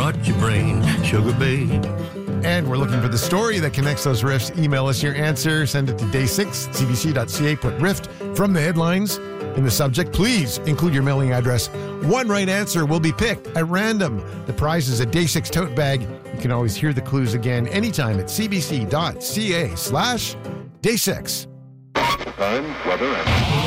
rot your brain, sugar babe. And we're looking for the story that connects those riffs. Email us your answer. Send it to day6cbc.ca. Put riff from the headlines in the subject. Please include your mailing address. One right answer will be picked at random. The prize is a Day 6 tote bag. You can always hear the clues again anytime at cbc.ca/day6. Time, weather, and